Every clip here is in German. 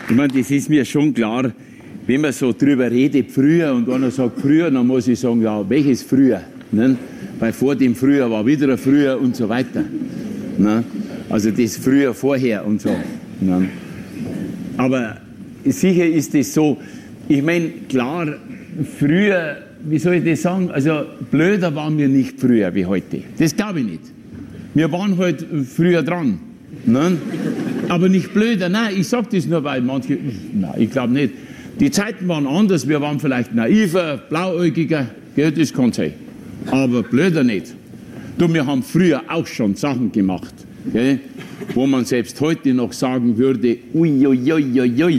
Ich meine, das ist mir schon klar, wenn man so drüber redet, früher, und einer sagt früher, dann muss ich sagen, ja, welches früher? Ne? Weil vor dem Früher war wieder ein Früher und so weiter. Ne? Also das Früher vorher und so. Ne? Aber sicher ist es so, ich meine, klar, früher, wie soll ich das sagen, also blöder waren wir nicht früher wie heute. Das glaube ich nicht. Wir waren halt früher dran. Ne? Aber nicht blöder, nein, ich sage das nur, weil manche, nein, ich glaube nicht. Die Zeiten waren anders, wir waren vielleicht naiver, blauäugiger, gell, das kann sein. Aber blöder nicht. Du, wir haben früher auch schon Sachen gemacht, gell, wo man selbst heute noch sagen würde, uiuiuiui.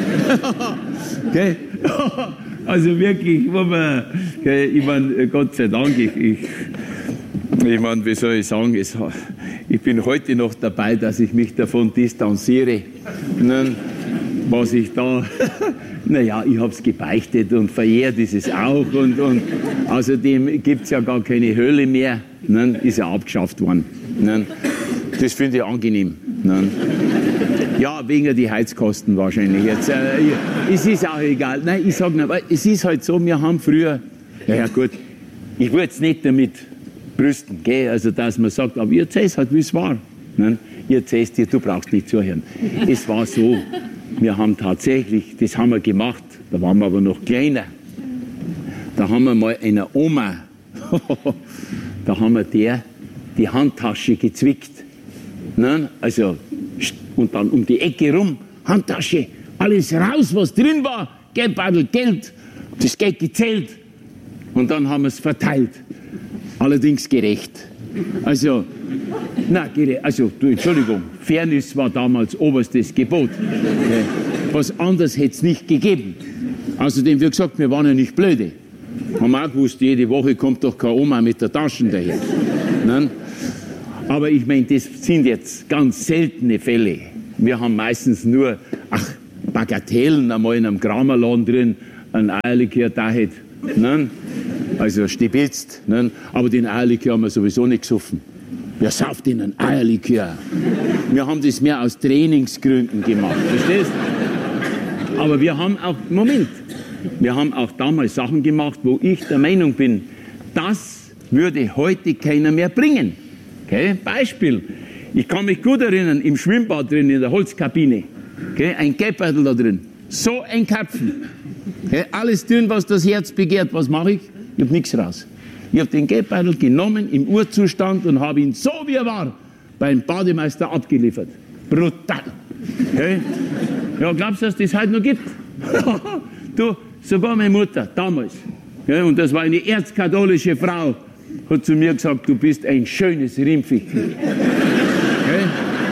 Also wirklich, wo man, gell, ich meine, Gott sei Dank, ich meine, wie soll ich sagen, ich bin heute noch dabei, dass ich mich davon distanziere, ne, was ich da, naja, ich habe es gebeichtet und verjährt ist es auch und außerdem gibt es ja gar keine Hölle mehr, ne, ist ja abgeschafft worden. Ne. Das finde ich angenehm. Ne. Ja, wegen die Heizkosten wahrscheinlich jetzt. Es ist auch egal. Nein, ich sage nur, es ist halt so, wir haben früher, ja gut, ich will jetzt nicht damit brüsten, gell? Also dass man sagt, aber ihr erzählt halt, wie es war. Ne? Ihr erzählst dir, du brauchst nicht zuhören. Es war so, wir haben tatsächlich, das haben wir gemacht, da waren wir aber noch kleiner. Da haben wir mal einer Oma, da haben wir die Handtasche gezwickt. Ne? Also, und dann um die Ecke rum, Handtasche, alles raus, was drin war, Geldbeutel, Geld, das Geld gezählt. Und dann haben wir es verteilt. Allerdings gerecht. Also, Entschuldigung, Fairness war damals oberstes Gebot. Was anderes hätte es nicht gegeben. Außerdem, wie gesagt, wir waren ja nicht blöde. Haben auch gewusst, jede Woche kommt doch keine Oma mit der Tasche daher. Nein? Aber ich meine, das sind jetzt ganz seltene Fälle. Wir haben meistens nur, Bagatellen, einmal in einem Kramerladen drin, ein Eierlikör da hätte. Nein? Also stibitzt, ne? Aber den Eierlikör haben wir sowieso nicht gesoffen. Wer sauft denn einen Eierlikör? Wir haben das mehr aus Trainingsgründen gemacht, verstehst du? Aber wir haben auch damals Sachen gemacht, wo ich der Meinung bin, das würde heute keiner mehr bringen. Okay? Beispiel, ich kann mich gut erinnern, im Schwimmbad drin, in der Holzkabine, okay? Ein Geldbeutel da drin, so ein Köpfen, okay? Alles drin, was das Herz begehrt, was mache ich? Ich habe nichts raus. Ich habe den Geldbeutel genommen im Urzustand und habe ihn so wie er war beim Bademeister abgeliefert. Brutal. Okay? Ja, glaubst du, dass das heute noch gibt? Du, sogar meine Mutter damals, okay, und das war eine erzkatholische Frau, hat zu mir gesagt, du bist ein schönes Rimpfichtel. Okay?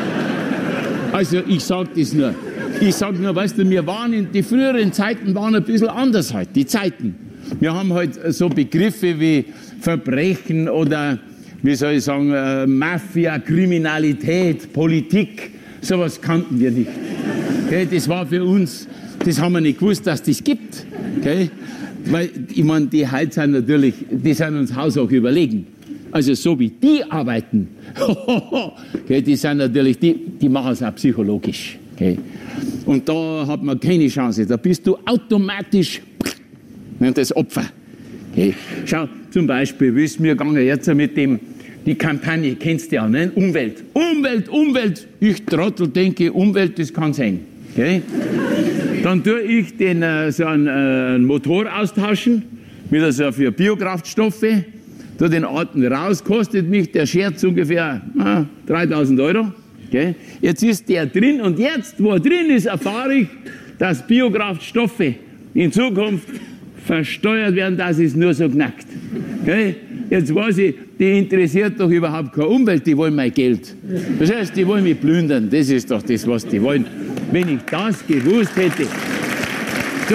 Also ich sage das nur. Ich sage nur, weißt du, die früheren Zeiten waren ein bisschen anders halt, die Zeiten. Wir haben halt so Begriffe wie Verbrechen oder, wie soll ich sagen, Mafia, Kriminalität, Politik, sowas kannten wir nicht. Okay, das war für uns, das haben wir nicht gewusst, dass das gibt. Okay? Weil, ich meine, die heute sind natürlich, die sind uns haushoch überlegen. Also so wie die arbeiten, okay, die sind natürlich, die machen es auch psychologisch. Okay? Und da hat man keine Chance, da bist du automatisch das Opfer. Okay. Schau, zum Beispiel, wie es mir gegangen jetzt mit die Kampagne, kennst du ja, ne? Umwelt. Umwelt. Ich Trottel denke, Umwelt, das kann sein. Okay. Dann tue ich so einen Motor austauschen, wieder so für Biokraftstoffe, tue den alten raus, kostet mich der Scherz ungefähr 3.000 Euro. Okay. Jetzt ist der drin und jetzt, wo er drin ist, erfahre ich, dass Biokraftstoffe in Zukunft versteuert werden, das ist nur so knackt. Okay? Jetzt weiß ich, die interessiert doch überhaupt keine Umwelt, die wollen mein Geld. Das heißt, die wollen mich plündern, das ist doch das, was die wollen. Wenn ich das gewusst hätte. So.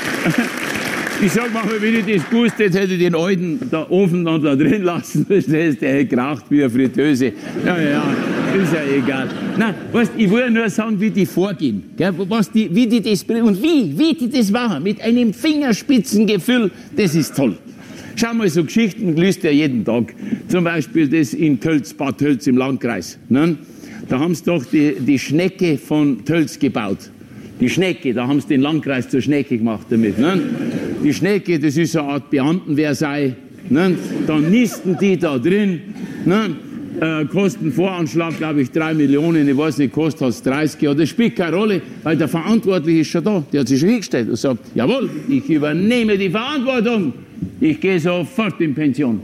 Ich sag mal, wenn ich das gewusst hätte, hätte ich den alten Ofen dann da drin lassen. Das heißt, der hätte geraucht wie eine Fritteuse. Ja, ist ja egal. Nein, weißt, ich will nur sagen, wie die vorgehen. Gell? Wie die das bringen und wie die das machen. Mit einem Fingerspitzengefühl, das ist toll. Schau mal, so Geschichten liest ja jeden Tag. Zum Beispiel das in Tölz, Bad Tölz im Landkreis. Ne? Da haben sie doch die Schnecke von Tölz gebaut. Die Schnecke, da haben sie den Landkreis zur Schnecke gemacht damit. Ne? Die Schnecke, das ist so eine Art Beamtenversei. Ne? Dann nisten die da drin. Ne? Kostenvoranschlag, glaube ich, 3 Millionen. Ich weiß nicht, kostet es 30. Aber das spielt keine Rolle, weil der Verantwortliche ist schon da. Der hat sich schon hingestellt und sagt, jawohl, ich übernehme die Verantwortung. Ich gehe sofort in Pension.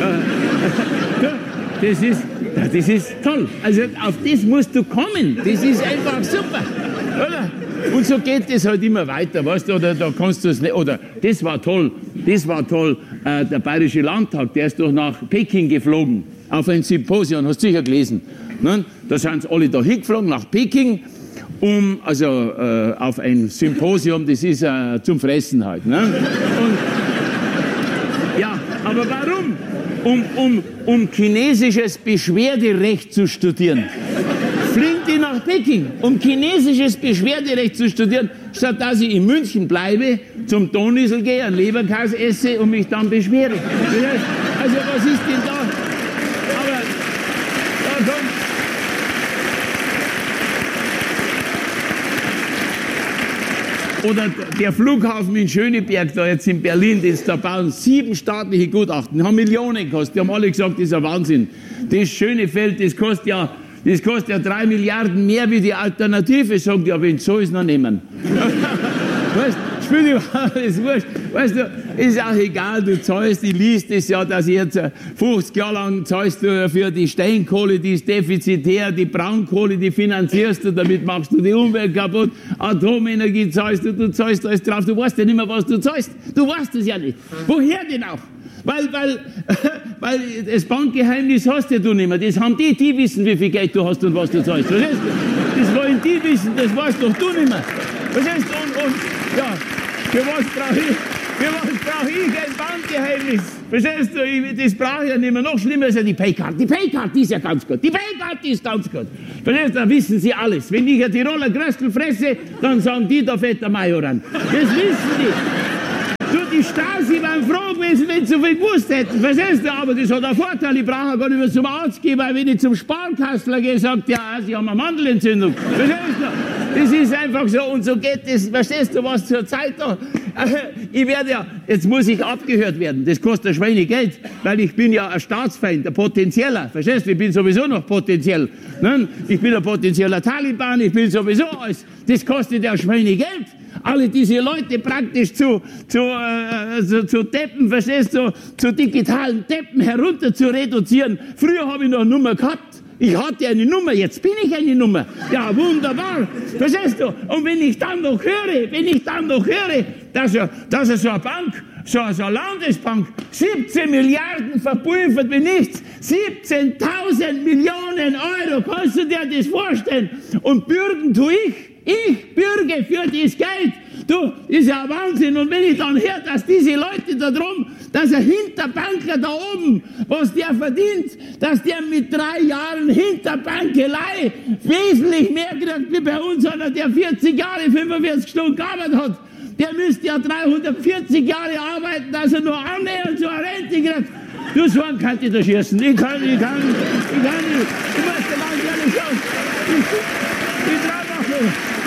Das ist toll. Also auf das musst du kommen. Das ist einfach super. Oder? Und so geht es halt immer weiter, weißt du, oder da kannst du es nicht, oder das war toll, der Bayerische Landtag, der ist doch nach Peking geflogen, auf ein Symposium, hast du sicher gelesen, ne? Da sind sie alle da hingeflogen, nach Peking, auf ein Symposium, das ist zum Fressen halt, ne? Und, ja, aber warum? Um chinesisches Beschwerderecht zu studieren. Fliegen die nach Peking, um chinesisches Beschwerderecht zu studieren, statt dass ich in München bleibe, zum Tonniesel gehe, einen Leberkäse esse und mich dann beschwere. Also was ist denn da? Aber da kommt... Oder der Flughafen in Schöneberg, da jetzt in Berlin, da bauen 7 staatliche Gutachten, haben Millionen gekostet. Die haben alle gesagt, das ist ein Wahnsinn. Das Schönefeld, das kostet ja 3 Milliarden mehr wie die Alternative, sagen die, aber wenn so ist, noch nehmen. Weißt du, ist wurscht. Weißt du, ist auch egal, du zahlst, ich liest das ja, dass ich jetzt 50 Jahre lang zahlst du für die Steinkohle, die ist defizitär, die Braunkohle, die finanzierst du, damit machst du die Umwelt kaputt, Atomenergie zahlst du zahlst alles drauf, du weißt ja nicht mehr, was du zahlst. Du weißt es ja nicht. Woher denn auch? Weil das Bankgeheimnis hast ja du nicht mehr. Das haben die wissen, wie viel Geld du hast und was du zahlst. Verstehst du? Das wollen die wissen, das weißt doch du nicht mehr. Verstehst du? Und ja, für was brauche ich ein Bankgeheimnis? Verstehst du? Das brauche ich ja nicht mehr. Noch schlimmer ist ja die Paycard. Die Paycard, die ist ja ganz gut. Die Paycard, die ist ganz gut. Verstehst du? Da wissen sie alles. Wenn ich ein Tiroler Gröstel fresse, dann sagen die, da fährt der Majoran. Das wissen die. Du, die Stasi waren froh gewesen, wenn sie so viel gewusst hätten. Verstehst du? Aber das hat einen Vorteil. Ich brauche gar nicht mehr zum Arzt gehen, weil wenn ich zum Sparkassler gehe, sagt ja, sie haben eine Mandelentzündung. Verstehst du? Das ist einfach so. Und so geht das. Verstehst du, was zur Zeit da? Ich werde ja, jetzt muss ich abgehört werden. Das kostet ein Schweine Geld, weil ich bin ja ein Staatsfeind, ein potenzieller. Verstehst du? Ich bin sowieso noch potenziell. Ne? Ich bin ein potenzieller Taliban, ich bin sowieso alles. Das kostet ja ein Schweine Geld. Alle diese Leute praktisch zu Deppen, verstehst du, zu digitalen Deppen herunter zu reduzieren. Früher habe ich noch eine Nummer gehabt. Ich hatte eine Nummer, jetzt bin ich eine Nummer. Ja, wunderbar. Verstehst du? Und wenn ich dann noch höre, dass so eine Bank, so eine Landesbank, 17 Milliarden verpulvert wie nichts, 17.000 Millionen Euro, kannst du dir das vorstellen? Und bürgen tue ich. Ich bürge für das Geld. Du, ist ja Wahnsinn. Und wenn ich dann höre, dass diese Leute da drum, dass ein Hinterbanker da oben, was der verdient, dass der mit 3 Jahren Hinterbankelei wesentlich mehr kriegt wie bei uns einer, der 40 Jahre, 45 Stunden gearbeitet hat. Der müsste ja 340 Jahre arbeiten, dass er nur annähernd so eine Rente kriegt. Du, so einen kann ich da schießen. Ich kann nicht. Ich muss dir ganz ehrlich sagen. Ich trau noch nicht.